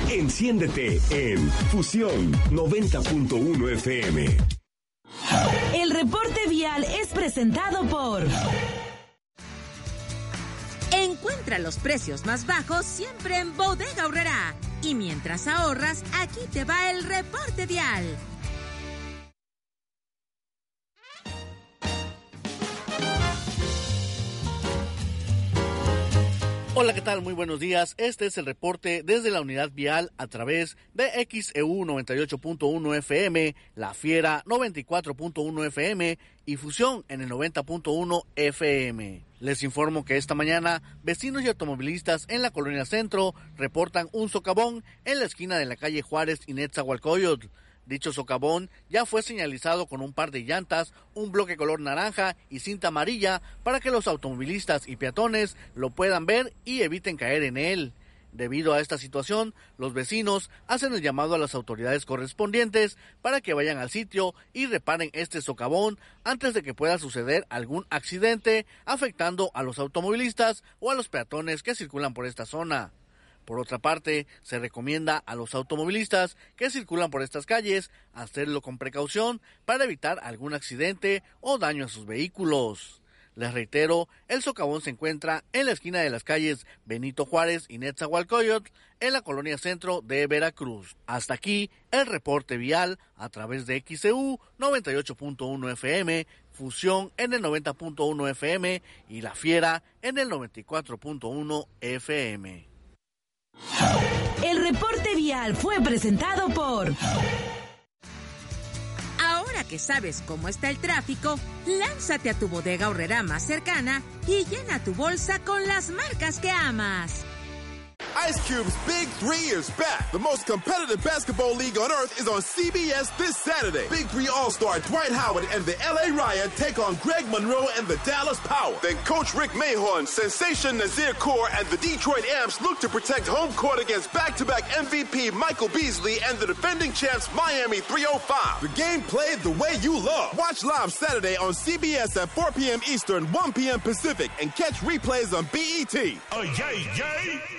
Enciéndete en Fusión 90.1 FM. El reporte vial es presentado por... Encuentra los precios más bajos siempre en Bodega Aurrerá. Y mientras ahorras, aquí te va el reporte vial. Hola, ¿qué tal? Muy buenos días. Este es el reporte desde la unidad vial a través de XEU 98.1 FM, La Fiera 94.1 FM y Fusión en el 90.1 FM. Les informo que esta mañana vecinos y automovilistas en la Colonia Centro reportan un socavón en la esquina de la calle Juárez y Netzahualcóyotl. Dicho socavón ya fue señalizado con un par de llantas, un bloque color naranja y cinta amarilla para que los automovilistas y peatones lo puedan ver y eviten caer en él. Debido a esta situación, los vecinos hacen el llamado a las autoridades correspondientes para que vayan al sitio y reparen este socavón antes de que pueda suceder algún accidente afectando a los automovilistas o a los peatones que circulan por esta zona. Por otra parte, se recomienda a los automovilistas que circulan por estas calles hacerlo con precaución para evitar algún accidente o daño a sus vehículos. Les reitero, el socavón se encuentra en la esquina de las calles Benito Juárez y Netzahualcóyotl, en la Colonia Centro de Veracruz. Hasta aquí el reporte vial a través de XEU 98.1 FM, Fusión en el 90.1 FM y La Fiera en el 94.1 FM. El reporte vial fue presentado por... Ahora que sabes cómo está el tráfico, lánzate a tu Bodega Aurrerá más cercana y llena tu bolsa con las marcas que amas. Ice Cube's Big 3 is back. The most competitive basketball league on earth is on CBS this Saturday. Big 3 All-Star Dwight Howard and the LA Riot take on Greg Monroe and the Dallas Power. Then Coach Rick Mahorn, Sensation Nazir Kaur, and the Detroit Amps look to protect home court against back-to-back MVP Michael Beasley and the defending champs Miami 305. The game played the way you love. Watch live Saturday on CBS at 4 p.m. Eastern, 1 p.m. Pacific, and catch replays on BET. Oh, yay, yay!